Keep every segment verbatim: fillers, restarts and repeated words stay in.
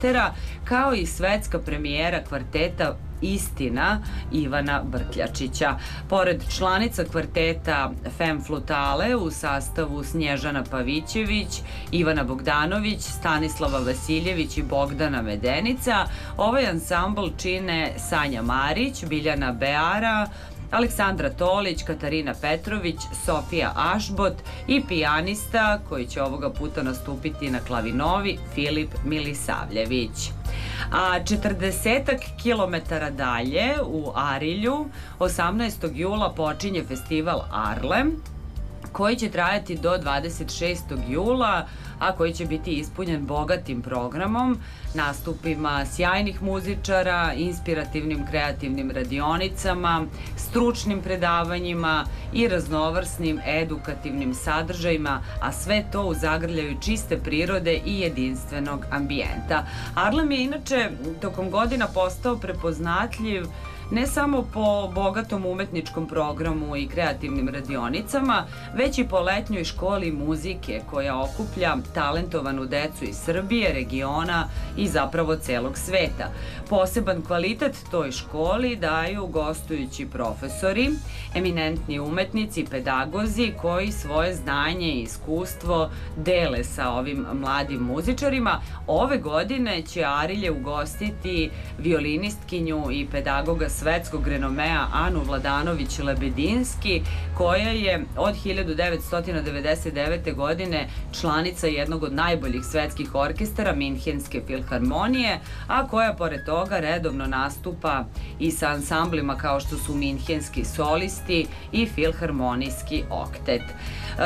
kao i svetska premijera kvarteta Istina Ivana Brkljačića. Pored članica kvarteta Fem Flutale u sastavu Snježana Pavićević, Ivana Bogdanović, Stanislava Vasiljević i Bogdana Medenica, ovaj ansambl čine Sanja Marić, Biljana Beara, Aleksandra Tolić, Katarina Petrović, Sofija Ašbot i pijanista koji će ovoga puta nastupiti na klavinovi Filip Milisavljević. A četrdesetak kilometara dalje u Arilju osamnaestog jula počinje festival Arlem, koji će trajati do dvadeset šestog jula, a koji će biti ispunjen bogatim programom, nastupima sjajnih muzičara, inspirativnim kreativnim radionicama, stručnim predavanjima i raznovrsnim edukativnim sadržajima, a sve to u zagrljaju čiste prirode i jedinstvenog ambijenta. Arlem je inače tokom godina postao prepoznatljiv ne samo po bogatom umetničkom programu i kreativnim radionicama, već i po letnjoj školi muzike koja okuplja talentovanu decu iz Srbije, regiona i zapravo celog sveta. Poseban kvalitet toj školi daju gostujući profesori, eminentni umetnici, pedagozi koji svoje znanje i iskustvo dele sa ovim mladim muzičarima. Ove godine će Arilje ugostiti violinistkinju i pedagoga svetskog renomea Anu Vladanović-Lebedinski, koja je od hiljadu devetsto devedeset devete. godine članica jednog od najboljih svetskih orkestara Minhenske filharmonije, a koja pored toga redovno nastupa i sa ansamblima kao što su Minhenski solisti i Filharmonijski oktet. E,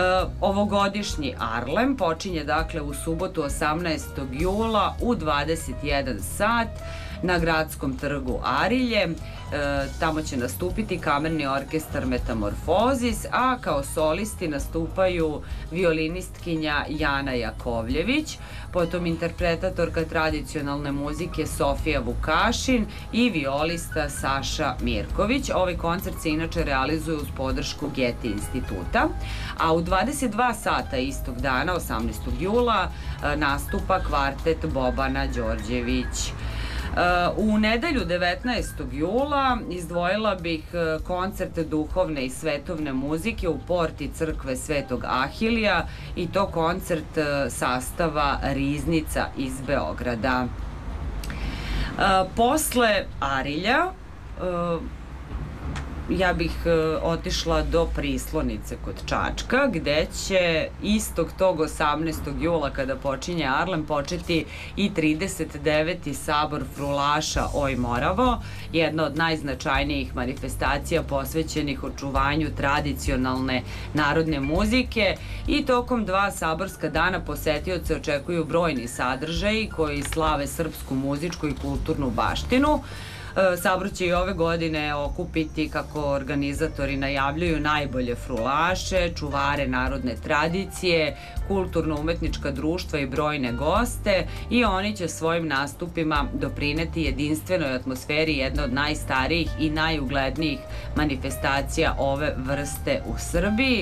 ovogodišnji Arlem počinje dakle u subotu osamnaestog jula u dvadeset jedan sat na gradskom trgu Arilje. E, tamo će nastupiti kamerni orkestar Metamorfozis, a kao solisti nastupaju violinistkinja Jana Jakovljević, potom interpretatorka tradicionalne muzike Sofija Vukašin i violista Saša Mirković. Ovaj koncert se inače realizuje uz podršku Gete instituta, a u dvadeset dva sata istog dana, osamnaestog jula, nastupa kvartet Bobana Đorđević. U nedelju devetnaestog jula izdvojila bih koncert duhovne i svetovne muzike u porti crkve Svetog Ahilija, i to koncert sastava Riznica iz Beograda. Posle Arilja ja bih otišla do Prislonice kod Čačka, gde će istog tog osamnaestog jula, kada počinje Arlem, početi i trideset deveti sabor frulaša Oj Moravo, jedna od najznačajnijih manifestacija posvećenih očuvanju tradicionalne narodne muzike, i tokom dva saborska dana posetioce očekuju brojni sadržaji koji slave srpsku muzičku i kulturnu baštinu. Sabor će i ove godine okupiti, kako organizatori najavljuju, najbolje frulaše, čuvare narodne tradicije, kulturno-umetnička društva i brojne goste, i oni će svojim nastupima doprineti jedinstvenoj atmosferi jedne od najstarijih i najuglednijih manifestacija ove vrste u Srbiji.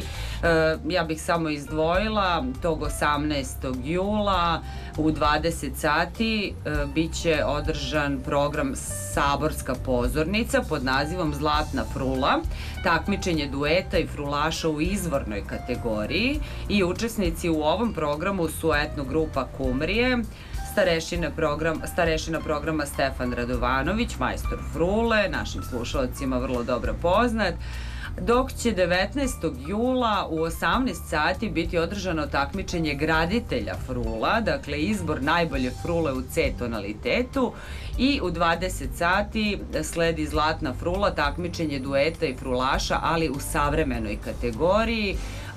Ja bih samo izdvojila tog osamnaestog jula u dvadeset sati biće održan program Saborska pozornica pod nazivom Zlatna frula, takmičenje dueta i frulaša u izvornoj kategoriji, i učesnici u ovom programu su etno grupa Kumrije, starešina, program, starešina programa Stefan Radovanović, majstor frule, našim slušalcima vrlo dobro poznat, dok će devetnaestog jula u osamnaest sati biti održano takmičenje graditelja frula, dakle izbor najbolje frule u C tonalitetu, i u dvadeset sati sledi Zlatna frula, takmičenje dueta i frulaša, ali u savremenoj kategoriji.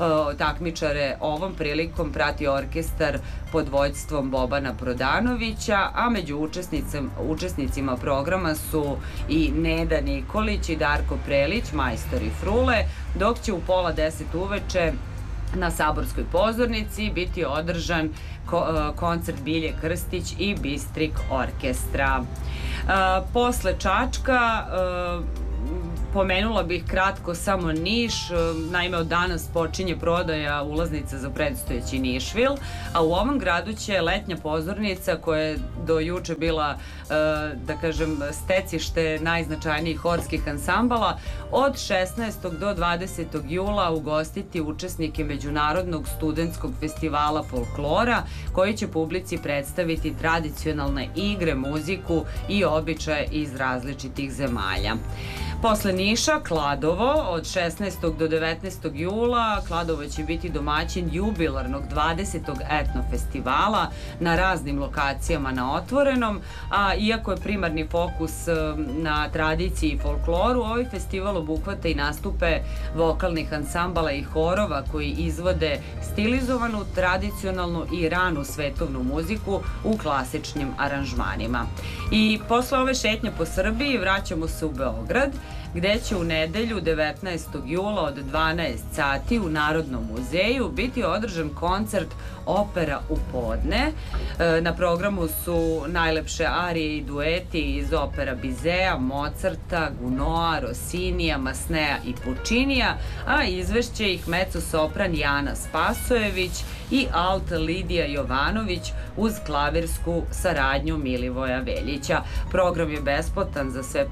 Takmičare ovom prilikom prati orkestar pod vođstvom Bobana Prodanovića, a među učesnicima programa su i Neda Nikolić i Darko Prelić, majstori frule, dok će u pola deset uveče na Saborskoj pozornici biti održan koncert Bilje Krstić i Bistrik orkestra. Posle Čačka Pomenula bih kratko samo Niš. Naime, od danas počinje prodaja ulaznica za predstojeći Nišvil, a u ovom gradu će letnja pozornica koja je do juče bila, da kažem, stecište najznačajnijih horskih ansambala, od šesnaestog do dvadesetog jula ugostiti učesnike Međunarodnog studentskog festivala folklora, koji će publici predstaviti tradicionalne igre, muziku i običaje iz različitih zemalja. Posle Niša, Kladovo, od šesnaestog do devetnaestog jula. Kladovo će biti domaćin jubilarnog dvadesetog etno festivala na raznim lokacijama na otvorenom, a iako je primarni fokus na tradiciji i folkloru, ovaj festival obuhvata i nastupe vokalnih ansambala i horova koji izvode stilizovanu, tradicionalnu i ranu svetovnu muziku u klasičnim aranžmanima. I posle ove šetnje po Srbiji vraćamo se u Beograd, gde će u nedelju devetnaestog jula od dvanaest sati u Narodnom muzeju biti održan koncert Opera u podne. Na programu su najlepše arije i dueti iz opera Bizea, Mozarta, Gunoa, Rossinija, Masnea i Pučinija, a izvešće ih mezzo-sopran Jana Spasojević i alt Lidija Jovanović uz klavirsku saradnju Milivoja Veljića. Program je besplatan za sve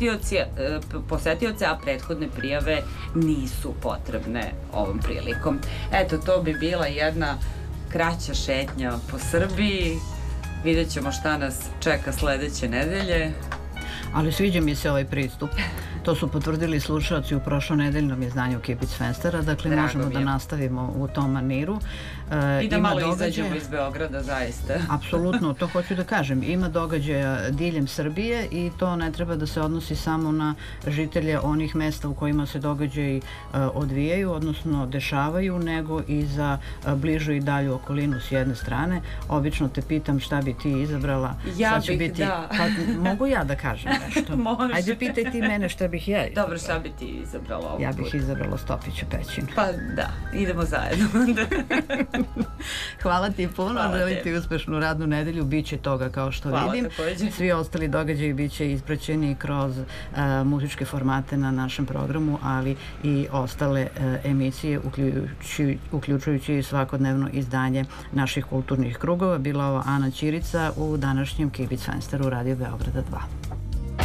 posetioce, a prethodne prijave nisu potrebne ovom prilikom. Eto, to bi bila jedna kraća šetnja po Srbiji. Vidjet ćemo šta nas čeka sledeće nedelje. Ali sviđa mi se ovaj pristup. To su potvrdili slušalci u prošlonedeljnom izdanju Kibic Fenstera, dakle možemo da nastavimo u tom maniru. I da malo izađemo iz Beograda, zaista. Apsolutno, to hoću da kažem. Ima događaja diljem Srbije i to ne treba da se odnosi samo na žitelje onih mesta u kojima se događaji odvijaju, odnosno dešavaju, nego i za bližu i dalju okolinu s jedne strane. Obično te pitam šta bi ti izabrala. Ja bih, da. Mogu ja da kažem nešto? Može. Ajde, pitaj ti mene šta bih ja izabrala. Dobro, šta bi ti izabrala ovog puta? Ja bih izabrala Stopiću pećinu. Pa da, idemo zajedno. Hvala ti puno, želim ti uspešnu radnu nedelju, bit će toga kao što vidim. Svi ostali događaji bit će ispraćeni kroz muzičke formate na našem programu, ali i ostale emisije, uključujući i svakodnevno izdanje naših kulturnih krugova. Bila ovo Ana Ćirica u današnjem Kibic Fensteru Radio Beograda dva.